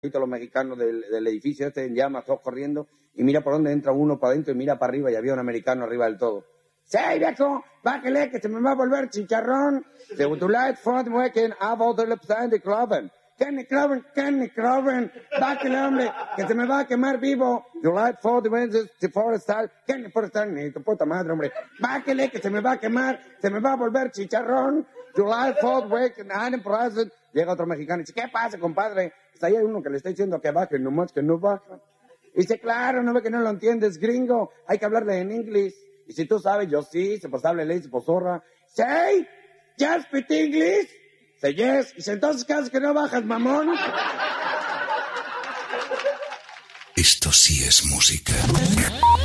los mexicanos del edificio este en llamas, todos corriendo, y mira por dónde entra uno para adentro y mira para arriba y había un americano arriba del todo. ¡Sí, viejo! ¡Bájale, que se me va a volver chicharrón! Se utiliza for the weekend, abo de la de Cloven. Kenny Cloven, bájale, hombre, que se me va a quemar vivo. July 4 the Wednesday, the Forestal, Kenny Forestal, ni tu puta madre, hombre. Bájale, que se me va a quemar, se me va a volver chicharrón. July 4 weekend, I'm present. Llega otro mexicano y dice, ¿qué pasa, compadre? Pues ahí hay uno que le está diciendo que baje, nomás que no baja. Y dice, claro, no ve que no lo entiendes, gringo, hay que hablarle en inglés. Y si tú sabes, yo sí, pues háblele, pues zorra. Say, just speak English. Say yes. Y dice, entonces, ¿qué haces que no bajas, mamón? Esto sí es música.